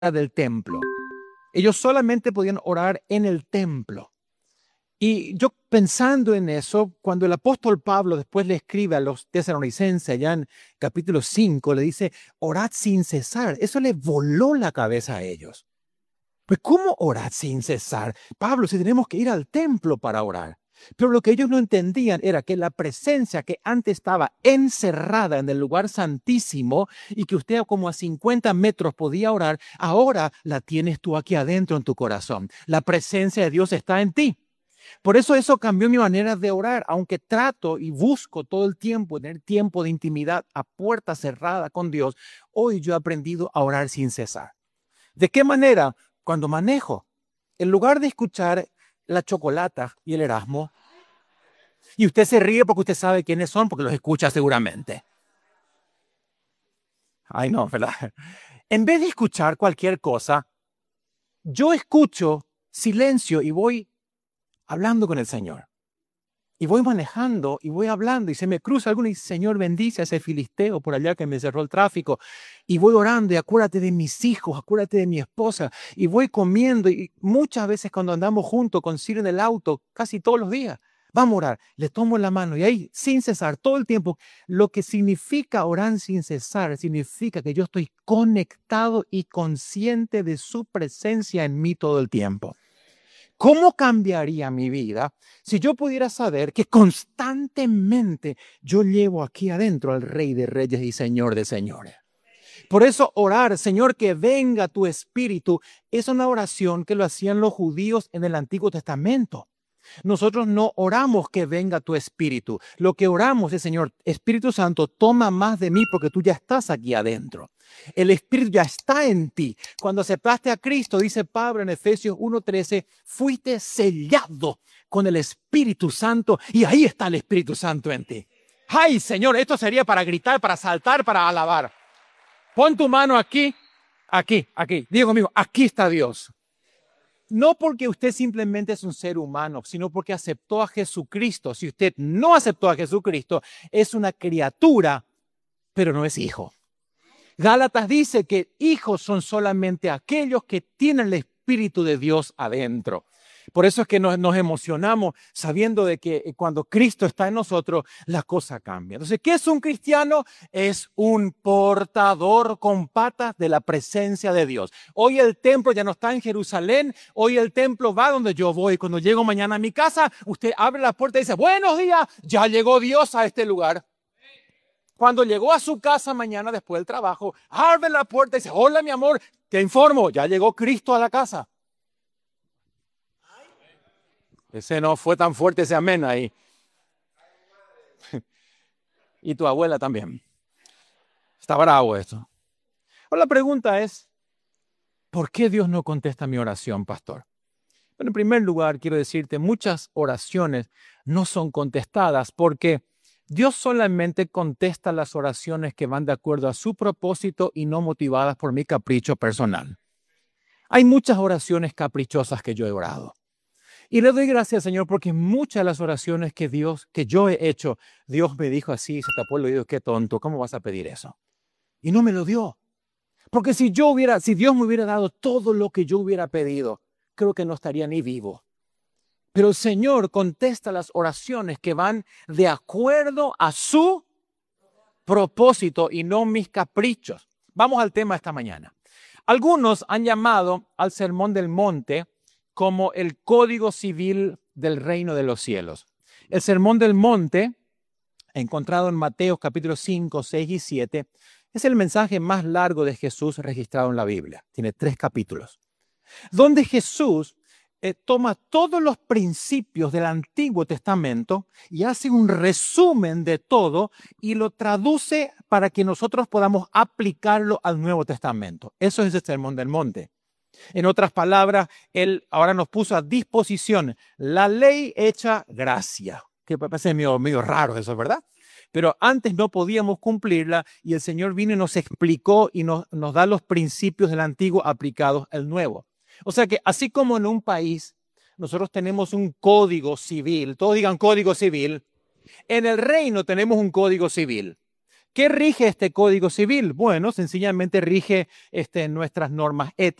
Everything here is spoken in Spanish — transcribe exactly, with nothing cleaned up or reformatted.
del templo. Ellos solamente podían orar en el templo. Y yo pensando en eso, cuando el apóstol Pablo después le escribe a los tesalonicenses, allá en capítulo cinco, le dice, orad sin cesar. Eso le voló la cabeza a ellos. Pues, ¿cómo orad sin cesar? Pablo, si tenemos que ir al templo para orar. Pero lo que ellos no entendían era que la presencia que antes estaba encerrada en el lugar santísimo y que usted como a cincuenta metros podía orar, ahora la tienes tú aquí adentro en tu corazón. La presencia de Dios está en ti. Por eso eso cambió mi manera de orar, aunque trato y busco todo el tiempo tener tiempo de intimidad a puerta cerrada con Dios. Hoy yo he aprendido a orar sin cesar. ¿De qué manera? Cuando manejo, en lugar de escuchar la Chocolata y el Erasmo, y usted se ríe porque usted sabe quiénes son, porque los escucha seguramente. Ay, no, ¿verdad? En vez de escuchar cualquier cosa, yo escucho silencio y voy hablando con el Señor. Y voy manejando y voy hablando y se me cruza alguno y dice, Señor, bendice a ese filisteo por allá que me cerró el tráfico. Y voy orando y acuérdate de mis hijos, acuérdate de mi esposa. Y voy comiendo y muchas veces cuando andamos juntos con Ciro en el auto, casi todos los días, vamos a orar. Le tomo la mano y ahí sin cesar todo el tiempo. Lo que significa orar sin cesar significa que yo estoy conectado y consciente de su presencia en mí todo el tiempo. ¿Cómo cambiaría mi vida si yo pudiera saber que constantemente yo llevo aquí adentro al Rey de Reyes y Señor de Señores? Por eso orar, Señor, que venga tu Espíritu, es una oración que lo hacían los judíos en el Antiguo Testamento. Nosotros no oramos que venga tu Espíritu. Lo que oramos es, Señor, Espíritu Santo, toma más de mí porque tú ya estás aquí adentro. El Espíritu ya está en ti. Cuando aceptaste a Cristo, dice Pablo en Efesios uno trece, fuiste sellado con el Espíritu Santo y ahí está el Espíritu Santo en ti. ¡Ay, Señor! Esto sería para gritar, para saltar, para alabar. Pon tu mano aquí, aquí, aquí. Diga conmigo, aquí está Dios. No porque usted simplemente es un ser humano, sino porque aceptó a Jesucristo. Si usted no aceptó a Jesucristo, es una criatura, pero no es hijo. Gálatas dice que hijos son solamente aquellos que tienen el Espíritu de Dios adentro. Por eso es que nos, nos emocionamos sabiendo de que cuando Cristo está en nosotros, la cosa cambia. Entonces, ¿qué es un cristiano? Es un portador con patas de la presencia de Dios. Hoy el templo ya no está en Jerusalén, hoy el templo va donde yo voy. Cuando llego mañana a mi casa, usted abre la puerta y dice, buenos días, ya llegó Dios a este lugar. Cuando llegó a su casa mañana después del trabajo, abre la puerta y dice, hola mi amor, te informo, ya llegó Cristo a la casa. Ese no fue tan fuerte ese amén ahí. Y tu abuela también. Está bravo esto. Ahora la pregunta es, ¿por qué Dios no contesta mi oración, pastor? Bueno, en primer lugar, quiero decirte, muchas oraciones no son contestadas porque Dios solamente contesta las oraciones que van de acuerdo a su propósito y no motivadas por mi capricho personal. Hay muchas oraciones caprichosas que yo he orado. Y le doy gracias, Señor, porque muchas de las oraciones que Dios, que yo he hecho, Dios me dijo así, se tapó el oído, qué tonto, ¿cómo vas a pedir eso? Y no me lo dio. Porque si yo hubiera, si Dios me hubiera dado todo lo que yo hubiera pedido, creo que no estaría ni vivo. Pero el Señor contesta las oraciones que van de acuerdo a su propósito y no mis caprichos. Vamos al tema esta mañana. Algunos han llamado al Sermón del Monte como el Código Civil del Reino de los Cielos. El Sermón del Monte, encontrado en Mateo capítulos cinco, seis y siete, es el mensaje más largo de Jesús registrado en la Biblia. Tiene tres capítulos, donde Jesús eh, toma todos los principios del Antiguo Testamento y hace un resumen de todo y lo traduce para que nosotros podamos aplicarlo al Nuevo Testamento. Eso es el Sermón del Monte. En otras palabras, Él ahora nos puso a disposición la ley hecha gracia, que parece medio, medio raro eso, ¿verdad? Pero antes no podíamos cumplirla y el Señor vino y nos explicó y nos, nos da los principios del antiguo aplicados al nuevo. O sea que así como en un país nosotros tenemos un código civil, todos digan código civil, en el reino tenemos un código civil ¿Qué rige este Código Civil? Bueno, sencillamente rige este, nuestras normas éticas.